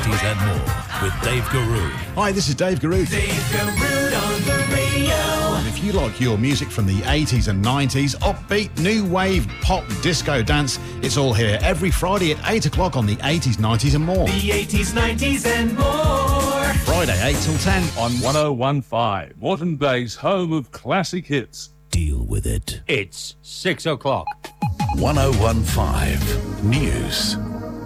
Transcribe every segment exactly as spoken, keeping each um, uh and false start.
nineties and more with Dave Garoud. Hi, this is Dave Garoud. Dave Garoud on the radio. And if you like your music from the eighties and nineties, upbeat, new wave, pop, disco, dance, it's all here every Friday at eight o'clock on the eighties, nineties and more. The eighties, nineties and more. Friday, eight till ten on one oh one point five, Moreton Bay's home of classic hits. Deal with it. It's six o'clock. one oh one point five News.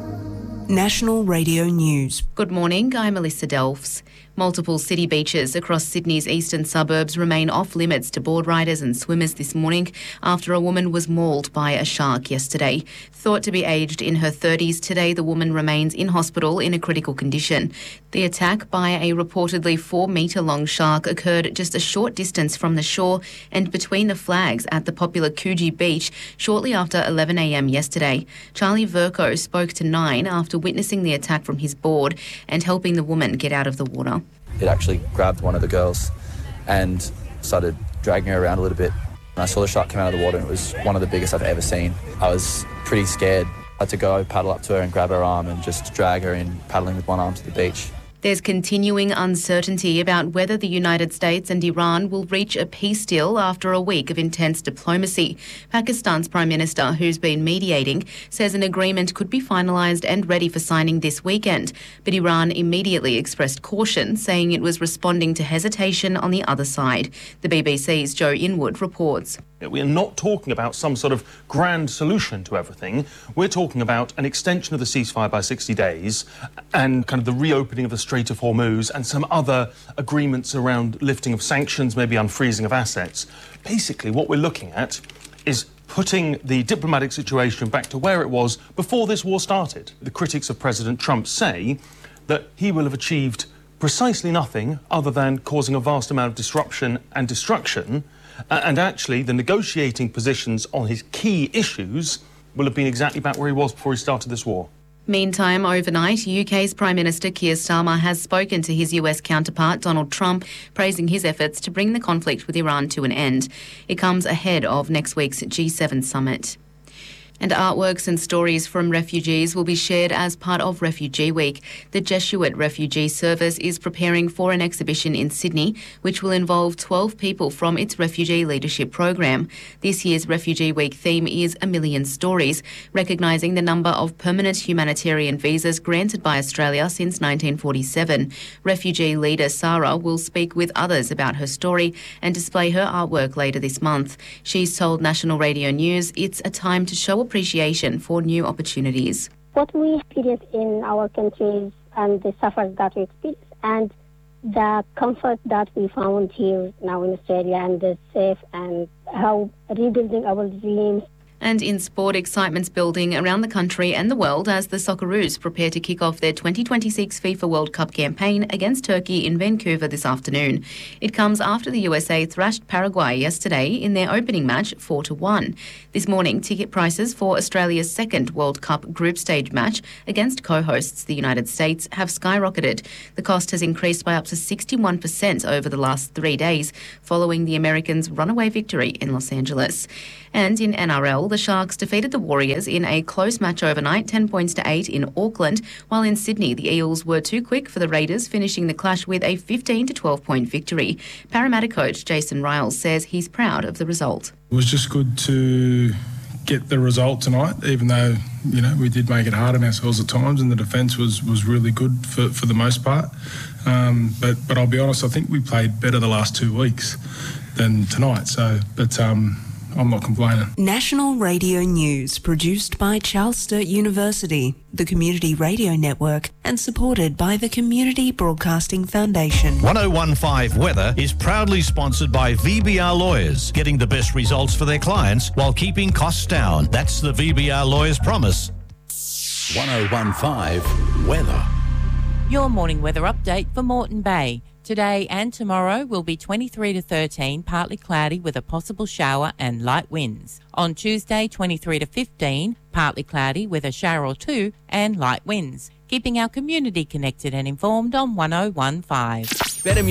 National Radio News. Good morning, I'm Melissa Delfs. Multiple city beaches across Sydney's eastern suburbs remain off limits to board riders and swimmers this morning after a woman was mauled by a shark yesterday. Thought to be aged in her thirties, today the woman remains in hospital in a critical condition. The attack by a reportedly four-metre-long shark occurred just a short distance from the shore and between the flags at the popular Coogee Beach shortly after eleven a.m. yesterday. Charlie Verco spoke to Nine after witnessing the attack from his board and helping the woman get out of the water. It actually grabbed one of the girls and started dragging her around a little bit. And I saw the shark come out of the water and it was one of the biggest I've ever seen. I was pretty scared. I had to go paddle up to her and grab her arm and just drag her in, paddling with one arm to the beach. There's continuing uncertainty about whether the United States and Iran will reach a peace deal after a week of intense diplomacy. Pakistan's Prime Minister, who's been mediating, says an agreement could be finalised and ready for signing this weekend. But Iran immediately expressed caution, saying it was responding to hesitation on the other side. The B B C's Joe Inwood reports. We are not talking about some sort of grand solution to everything. We're talking about an extension of the ceasefire by sixty days and kind of the reopening of the Strait of Hormuz and some other agreements around lifting of sanctions, maybe unfreezing of assets. Basically, what we're looking at is putting the diplomatic situation back to where it was before this war started. The critics of President Trump say that he will have achieved precisely nothing other than causing a vast amount of disruption and destruction. Uh, and actually, the negotiating positions on his key issues will have been exactly back where he was before he started this war. Meantime, overnight, U K's Prime Minister Keir Starmer has spoken to his U S counterpart Donald Trump, praising his efforts to bring the conflict with Iran to an end. It comes ahead of next week's G seven summit. And artworks and stories from refugees will be shared as part of Refugee Week. The Jesuit Refugee Service is preparing for an exhibition in Sydney, which will involve twelve people from its Refugee Leadership Program. This year's Refugee Week theme is A Million Stories, recognising the number of permanent humanitarian visas granted by Australia since nineteen forty-seven. Refugee leader Sarah will speak with others about her story and display her artwork later this month. She's told National Radio News it's a time to show appreciation for new opportunities. What we experience in our countries and the suffering that we experience and the comfort that we found here now in Australia and the safe and how rebuilding our dreams. And in sport, excitement's building around the country and the world as the Socceroos prepare to kick off their twenty twenty-six FIFA World Cup campaign against Turkey in Vancouver this afternoon. It comes after the U S A thrashed Paraguay yesterday in their opening match four to one. This morning, ticket prices for Australia's second World Cup group stage match against co-hosts the United States have skyrocketed. The cost has increased by up to sixty-one percent over the last three days following the Americans' runaway victory in Los Angeles. And in N R L, the Sharks defeated the Warriors in a close match overnight, ten points to eight in Auckland, while in Sydney the Eels were too quick for the Raiders, finishing the clash with a fifteen to twelve point victory. Parramatta coach Jason Riles says he's proud of the result. It was just good to get the result tonight, even though, you know, we did make it hard on ourselves at times and the defence was, was really good for, for the most part. Um, but, but I'll be honest, I think we played better the last two weeks than tonight. So, but... Um, I'm not complaining. National Radio News, produced by Charles Sturt University, the Community Radio Network, and supported by the Community Broadcasting Foundation. one oh one point five Weather is proudly sponsored by V B R Lawyers, getting the best results for their clients while keeping costs down. That's the V B R Lawyers promise. one oh one point five Weather. Your morning weather update for Moreton Bay. Today and tomorrow will be twenty-three to thirteen, partly cloudy with a possible shower and light winds. On Tuesday, twenty-three to fifteen, partly cloudy with a shower or two and light winds. Keeping our community connected and informed on one oh one point five. Better